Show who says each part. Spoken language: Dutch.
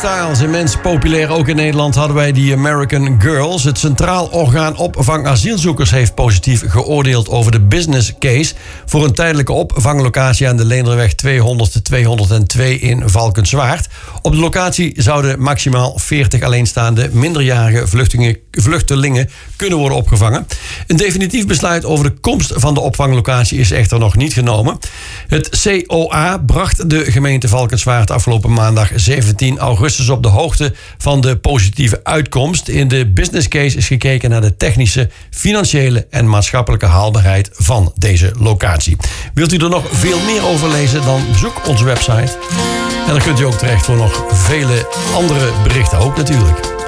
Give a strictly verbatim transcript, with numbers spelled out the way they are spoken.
Speaker 1: Styles, immens populair ook in Nederland, hadden wij die American Girls. Het Centraal Orgaan Opvang Asielzoekers heeft positief geoordeeld over de business case voor een tijdelijke opvanglocatie aan de Leenderweg tweehonderd tot tweehonderdtwee in Valkenswaard. Op de locatie zouden maximaal veertig alleenstaande minderjarige vluchtelingen, vluchtelingen kunnen worden opgevangen. Een definitief besluit over de komst van de opvanglocatie is echter nog niet genomen. Het C O A bracht de gemeente Valkenswaard afgelopen maandag zeventien augustus op de hoogte van de positieve uitkomst. In de business case is gekeken naar de technische, financiële en maatschappelijke haalbaarheid van deze locatie. Wilt u er nog veel meer over lezen, dan bezoek onze website. En dan kunt u ook terecht voor nog vele andere berichten ook natuurlijk.